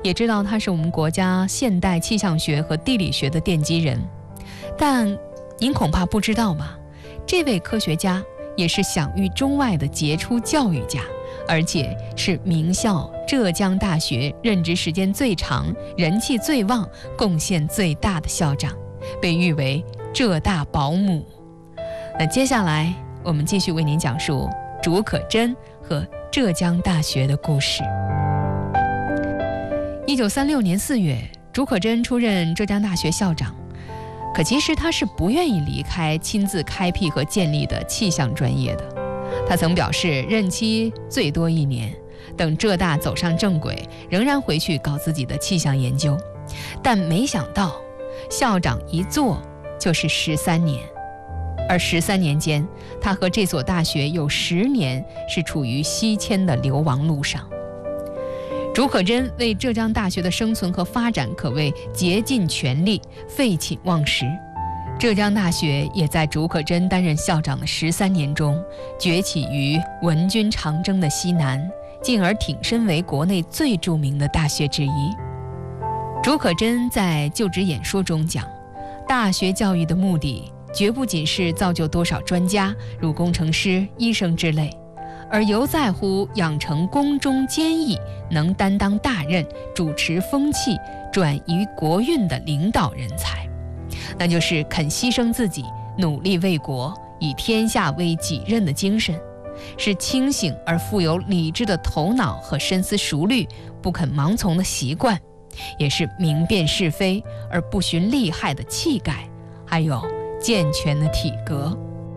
也知道他是我们国家现代气象学和地理学的奠基人。但您恐怕不知道吧，这位科学家也是享誉中外的杰出教育家，而且是名校浙江大学任职时间最长、人气最旺、贡献最大的校长，被誉为浙大保姆。那接下来我们继续为您讲述竺可桢和浙江大学的故事。1936年4月，竺可桢出任浙江大学校长。可其实他是不愿意离开亲自开辟和建立的气象专业的。他曾表示，任期最多1年，等浙大走上正轨，仍然回去搞自己的气象研究。但没想到，校长一做就是13年，而13年间，他和这所大学有10年是处于西迁的流亡路上。竺可桢为浙江大学的生存和发展可谓竭尽全力，废寝忘食。浙江大学也在竺可桢担任校长的13年中，崛起于文军长征的西南，进而挺身为国内最著名的大学之一。竺可桢在就职演说中讲，大学教育的目的绝不仅是造就多少专家，如工程师、医生之类，而犹在乎养成宫中坚毅、能担当大任、主持风气、转移国运的领导人才，那就是肯牺牲自己、努力为国、以天下为己任的精神，是清醒而富有理智的头脑和深思熟虑、不肯盲从的习惯，也是明辨是非而不循利害的气概，还有健全的体格。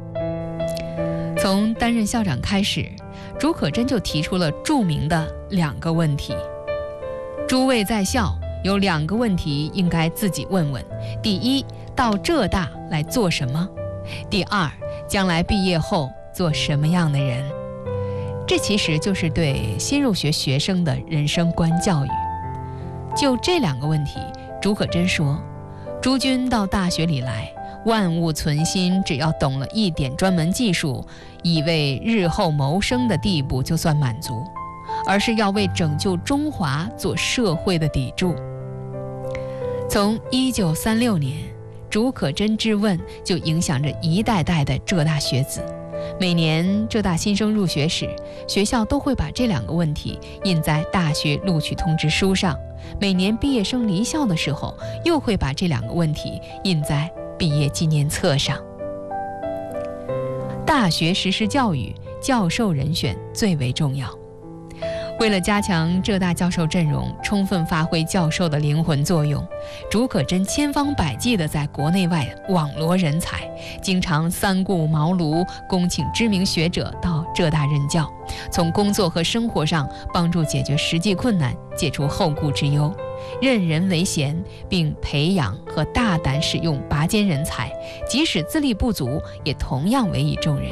从担任校长开始，竺可桢就提出了著名的2个问题。诸位在校有2个问题应该自己问问：第一，到浙大来做什么？第二，将来毕业后做什么样的人？这其实就是对新入学学生的人生观教育。就这2个问题，竺可桢说，诸君到大学里来，万物存心，只要懂了一点专门技术，以为日后谋生的地步就算满足，而是要为拯救中华做社会的砥柱。从1936年，竺可桢之问就影响着一代代的浙大学子。每年浙大新生入学时，学校都会把这2个问题印在大学录取通知书上；每年毕业生离校的时候，又会把这2个问题印在毕业纪念册上。大学实施教育，教授人选最为重要。为了加强浙大教授阵容，充分发挥教授的灵魂作用，竺可桢千方百计地在国内外网罗人才，经常三顾茅庐，恭请知名学者到浙大任教，从工作和生活上帮助解决实际困难，解除后顾之忧，任人唯贤，并培养和大胆使用拔尖人才，即使资历不足，也同样委以重任。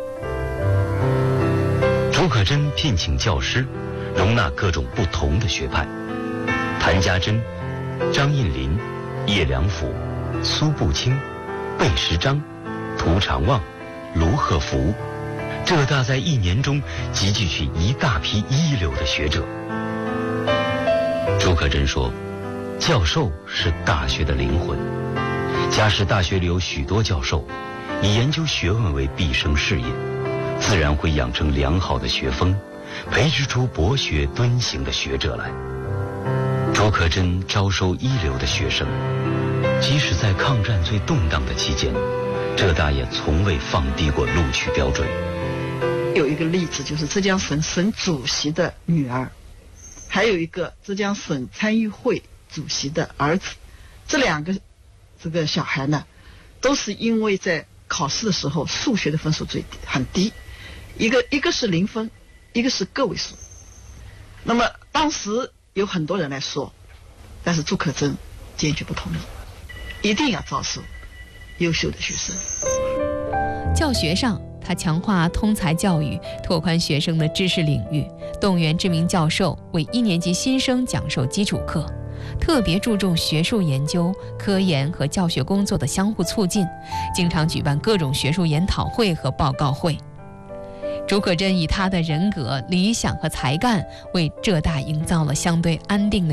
竺可桢聘请教师，容纳各种不同的学派，谭家珍、张印林、叶良辅、苏步青、贝石章、涂长望、卢鹤福。浙大在1年中集聚起一大批一流的学者。竺可桢说，教授是大学的灵魂。假使大学里有许多教授，以研究学问为毕生事业，自然会养成良好的学风，培植出博学敦行的学者来。竺可桢招收一流的学生，即使在抗战最动荡的期间，浙大也从未放低过录取标准。 有一个例子，就是浙江省省主席的女儿，还有一个浙江省参议会主席的儿子。这2个这个小孩呢，都是因为在考试的时候数学的分数很低，一个是0分，一个是个位数。那么当时有很多人来说，但是竺可桢坚决不同意，一定要招收优秀的学生。 教学上，他强化通才教育，拓宽学生的知识领域，动员知名教授为1年级新生讲授基础课，特别注重学术研究、科研和教学工作的相互促进，经常举办各种学术研讨会和报告会。竺可桢以他的人格、理想和才干，为浙大营造了相对安定的